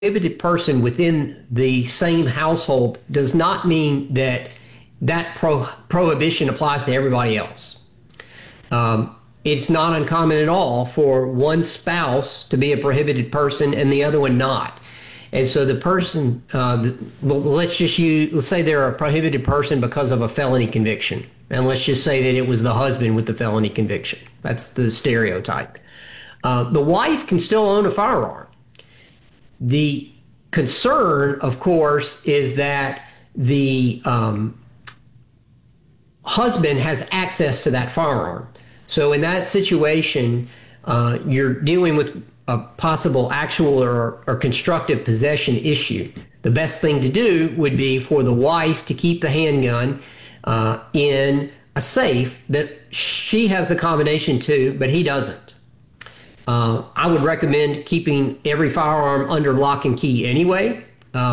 prohibited person within the same household does not mean that prohibition applies to everybody else. It's not uncommon at all for one spouse to be a prohibited person and the other one not. And so the person, let's say they're a prohibited person because of a felony conviction. And let's just say that it was the husband with the felony conviction. That's the stereotype. The wife can still own a firearm. The concern, of course, is that the husband has access to that firearm. So in that situation, you're dealing with a possible actual or constructive possession issue. The best thing to do would be for the wife to keep the handgun in a safe that she has the combination to, but he doesn't. I would recommend keeping every firearm under lock and key anyway.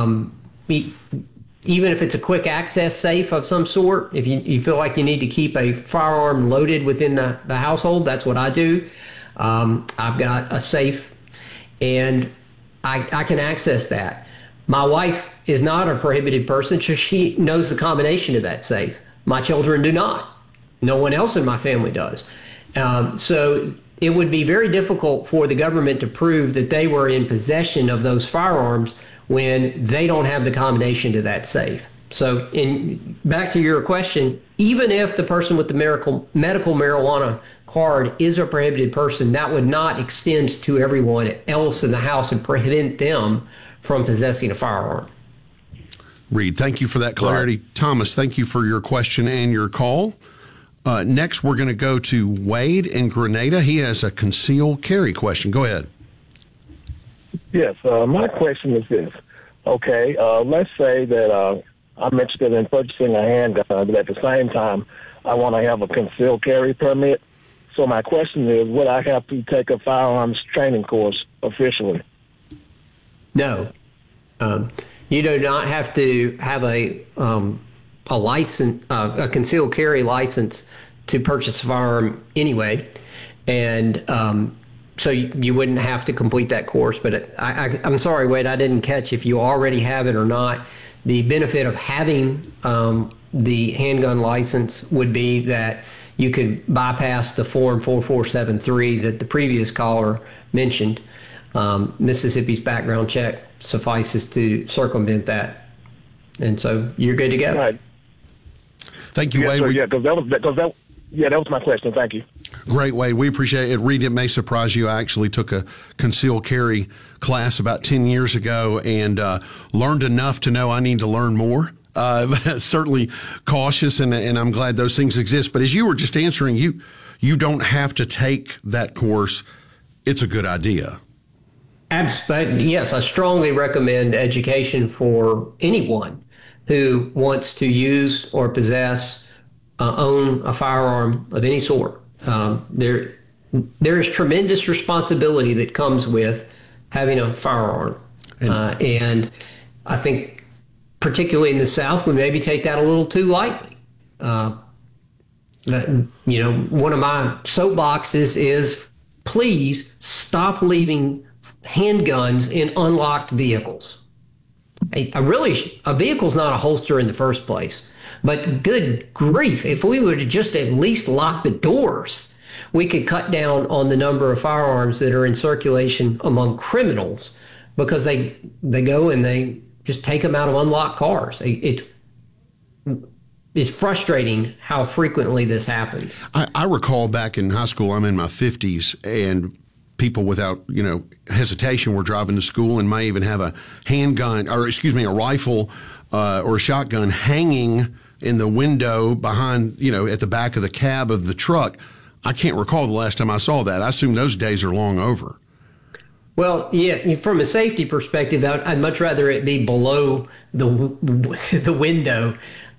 Even if it's a quick access safe of some sort, if you feel like you need to keep a firearm loaded within the household, that's what I do. I've got a safe and I can access that. My wife is not a prohibited person, so she knows the combination of that safe. My children do not. No one else in my family does. So it would be very difficult for the government to prove that they were in possession of those firearms when they don't have the combination to that safe. So back to your question, even if the person with the medical marijuana card is a prohibited person, that would not extend to everyone else in the house and prevent them from possessing a firearm. Reed, thank you for that clarity. Right. Thomas, thank you for your question and your call. Next, we're going to go to Wade in Grenada. He has a concealed carry question. Go ahead. Yes, my question is this. Okay, let's say that I'm interested in purchasing a handgun, but at the same time, I want to have a concealed carry permit. So my question is, would I have to take a firearms training course officially? No. You do not have to have a license, a concealed carry license to purchase a firearm anyway. And so you wouldn't have to complete that course. But I'm sorry, Wade, I didn't catch if you already have it or not. The benefit of having the handgun license would be that you could bypass the Form 4473 that the previous caller mentioned. Mississippi's background check suffices to circumvent that. And so you're good to go. Right. Thank you, Wade. Sir, that was my question. Thank you. Great, Wade. We appreciate it. Reed, it may surprise you. I actually took a concealed carry class about 10 years ago and learned enough to know I need to learn more. But certainly cautious, and I'm glad those things exist. But as you were just answering, you don't have to take that course. It's a good idea. Absolutely. Yes, I strongly recommend education for anyone who wants to use or possess, own a firearm of any sort. There is tremendous responsibility that comes with having a firearm. And I think particularly in the South, we maybe take that a little too lightly. One of my soapboxes is please stop leaving handguns in unlocked vehicles. A vehicle's not a holster in the first place. But good grief, if we were to just at least lock the doors, we could cut down on the number of firearms that are in circulation among criminals because they go and they just take them out of unlocked cars. It's frustrating how frequently this happens. I recall back in high school, I'm in my 50s, and people without, hesitation were driving to school and may even have a handgun, a rifle or a shotgun hanging in the window behind, at the back of the cab of the truck. I can't recall the last time I saw that. I assume those days are long over. Well, yeah, from a safety perspective, I'd much rather it be below the window.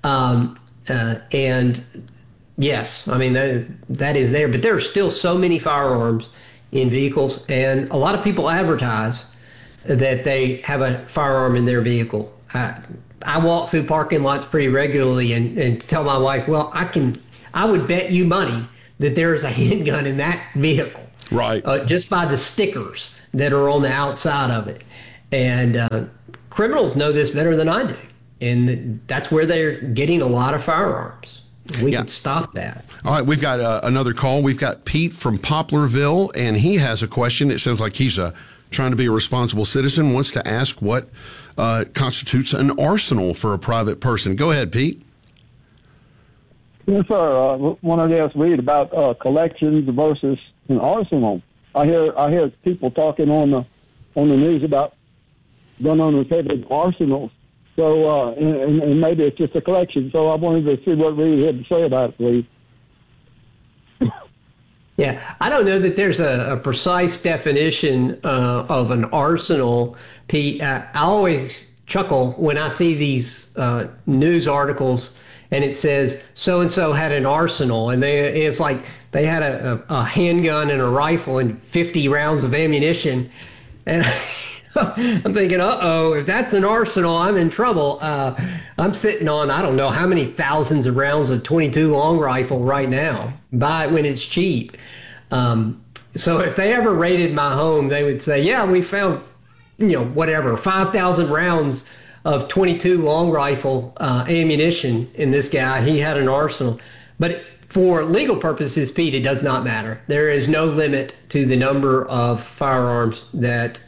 And yes, I mean, that is there. But there are still so many firearms in vehicles, and a lot of people advertise that they have a firearm in their vehicle. I walk through parking lots pretty regularly and tell my wife, well, I would bet you money that there is a handgun in that vehicle. Right. Just by the stickers that are on the outside of it. And criminals know this better than I do. And that's where they're getting a lot of firearms. We can stop that. All right, we've got another call. We've got Pete from Poplarville, and he has a question. It sounds like he's trying to be a responsible citizen, wants to ask what constitutes an arsenal for a private person. Go ahead, Pete. Yes, sir. Wanted to ask Reed about collections versus an arsenal. I hear people talking on the news about gun owners having arsenals. So and maybe it's just a collection. So I wanted to see what Reed had to say about it, please. Yeah, I don't know that there's a precise definition of an arsenal, Pete. I always chuckle when I see these news articles and it says so-and-so had an arsenal, and it's like they had a handgun and a rifle and 50 rounds of ammunition. And I'm thinking, uh-oh, if that's an arsenal, I'm in trouble. I'm sitting on, I don't know how many thousands of rounds of .22 long rifle right now. Buy it when it's cheap. So if they ever raided my home, they would say, yeah, we found, whatever, 5,000 rounds of .22 long rifle ammunition in this guy. He had an arsenal. But for legal purposes, Pete, it does not matter. There is no limit to the number of firearms that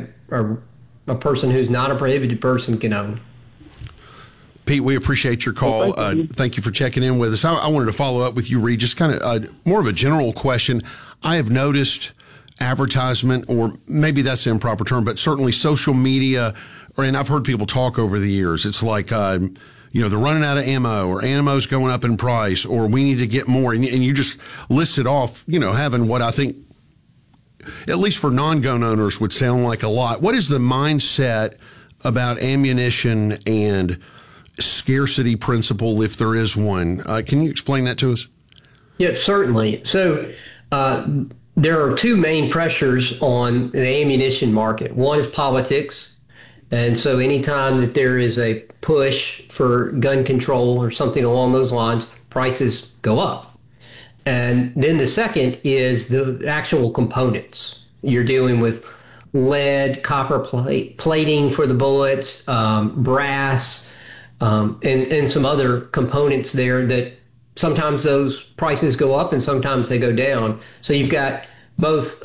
a person who's not a prohibited person can own. Pete, we appreciate your call. Thank you for checking in with us. I wanted to follow up with you, Reed, just kind of more of a general question. I have noticed advertisement, or maybe that's the improper term, but certainly social media, and I've heard people talk over the years. It's like, they're running out of ammo, or ammo's going up in price, or we need to get more. And you just listed off, having what I think, at least for non-gun owners, would sound like a lot. What is the mindset about ammunition and scarcity principle, if there is one? Can you explain that to us? Yeah, certainly. So there are two main pressures on the ammunition market. One is politics. And so anytime that there is a push for gun control or something along those lines, prices go up. And then the second is the actual components. You're dealing with lead, copper plating for the bullets, brass, and some other components there that sometimes those prices go up and sometimes they go down. So you've got both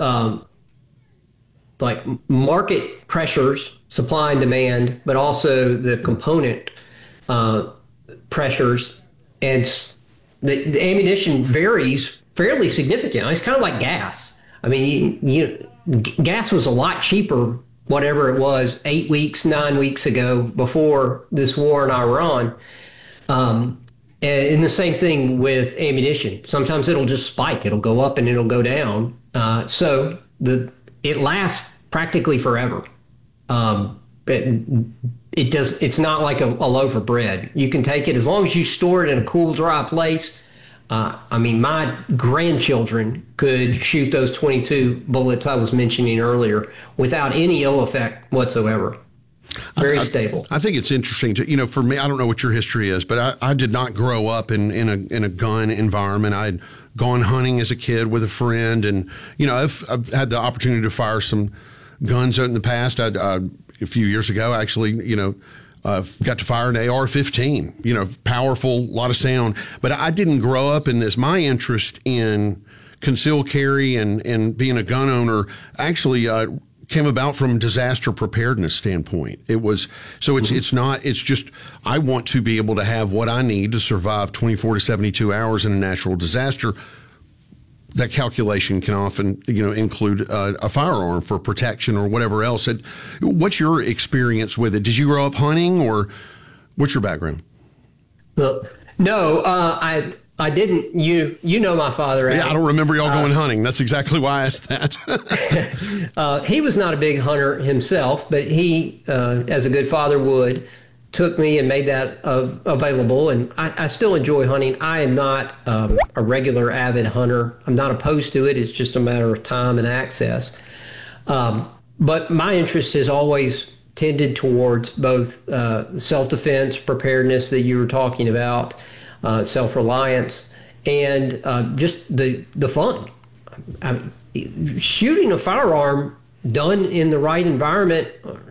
like market pressures, supply and demand, but also the component pressures. And the ammunition varies fairly significantly. It's kind of like gas. I mean, gas was a lot cheaper, whatever it was, 8 weeks, 9 weeks ago before this war in Iran. And the same thing with ammunition. Sometimes it'll just spike. It'll go up and it'll go down. So it lasts practically forever. It's not like a loaf of bread. You can take it as long as you store it in a cool, dry place. My grandchildren could shoot those .22 bullets I was mentioning earlier without any ill effect whatsoever. Very stable. I think it's interesting to, for me, I don't know what your history is, but I did not grow up in a gun environment. I'd gone hunting as a kid with a friend, and, I've had the opportunity to fire some guns in the past. A few years ago, actually, got to fire an AR-15, powerful, a lot of sound. But I didn't grow up in this. My interest in concealed carry and being a gun owner actually came about from disaster preparedness standpoint. It's just, I want to be able to have what I need to survive 24 to 72 hours in a natural disaster. That calculation can often, include a firearm for protection or whatever else. What's your experience with it? Did you grow up hunting, or what's your background? Well, no, I didn't. You know my father. Yeah, I don't remember y'all going hunting. That's exactly why I asked that. He was not a big hunter himself, but he, as a good father would, took me and made that available. And I still enjoy hunting. I am not a regular avid hunter. I'm not opposed to it. It's just a matter of time and access. But my interest has always tended towards both self-defense, preparedness that you were talking about, self-reliance, and just the fun. Shooting a firearm done in the right environment,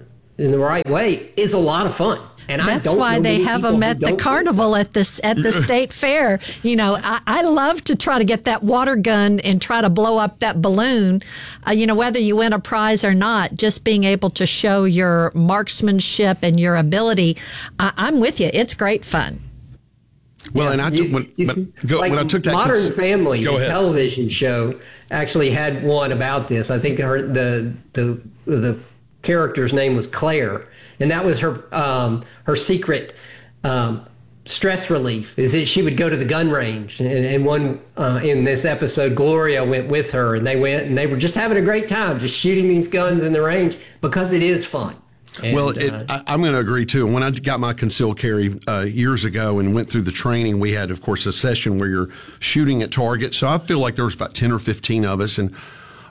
in the right way is a lot of fun. And that's why they have them at the carnival at the state fair. You know, I love to try to get that water gun and try to blow up that balloon. You know, whether you win a prize or not, just being able to show your marksmanship and your ability. I'm with you. It's great fun. Well, and when I took that Modern Family, the television show, actually had one about this. I think the character's name was Claire, and that was her secret stress relief, is that she would go to the gun range. And one in this episode, Gloria went with her, and they were just having a great time, just shooting these guns in the range because it is fun. And, I'm going to agree too. When I got my concealed carry years ago and went through the training, we had, of course, a session where you're shooting at targets. So I feel like there was about 10 or 15 of us, and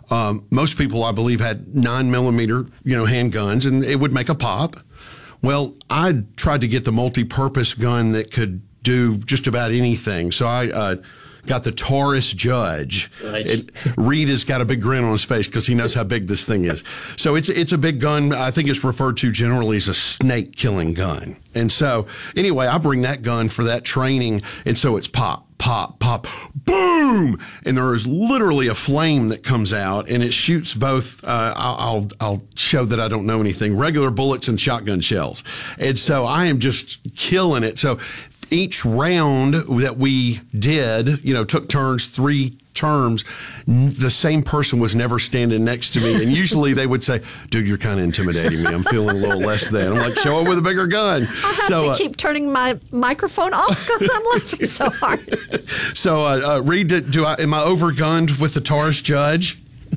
most people, I believe, had 9mm, handguns, and it would make a pop. Well, I tried to get the multi-purpose gun that could do just about anything. So I got the Taurus Judge. Right. Reed has got a big grin on his face because he knows how big this thing is. So it's a big gun. I think it's referred to generally as a snake killing gun. And so anyway, I bring that gun for that training, and so it's pop, pop, pop, boom, and there is literally a flame that comes out, and it shoots both. I'll show that I don't know anything. Regular bullets and shotgun shells, and so I am just killing it. So each round that we did, took turns, 3 terms, the same person was never standing next to me. And usually they would say, dude, you're kind of intimidating me. I'm feeling a little less than. I'm like, show up with a bigger gun. I have to keep turning my microphone off because I'm laughing so hard. So, Reed, am I overgunned with the Taurus Judge?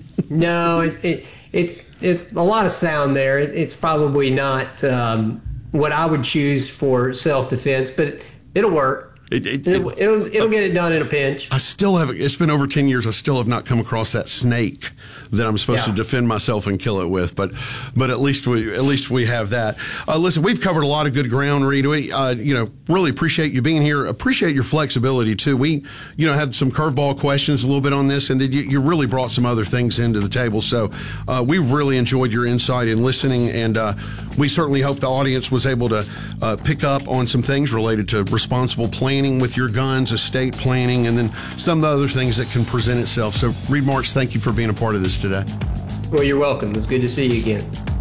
No, it's a lot of sound there. It's probably not what I would choose for self-defense, but it'll work. It'll get it done in a pinch. I still haven't. It's been over 10 years. I still have not come across that snake that I'm supposed to defend myself and kill it with. But at least we have that. Listen, we've covered a lot of good ground, Reed. We really appreciate you being here. Appreciate your flexibility too. We had some curveball questions a little bit on this, and then you really brought some other things into the table. So we've really enjoyed your insight and listening, and we certainly hope the audience was able to pick up on some things related to responsible planning with your guns, estate planning, and then some of the other things that can present itself. So, Reed March, thank you for being a part of this today. Well, you're welcome. It's good to see you again.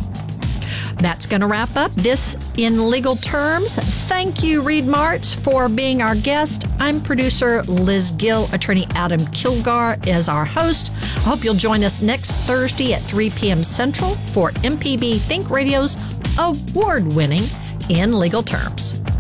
That's going to wrap up this In Legal Terms. Thank you, Reed March, for being our guest. I'm producer Liz Gill. Attorney Adam Kilgar is our host. I hope you'll join us next Thursday at 3 p.m. Central for MPB Think Radio's award-winning In Legal Terms.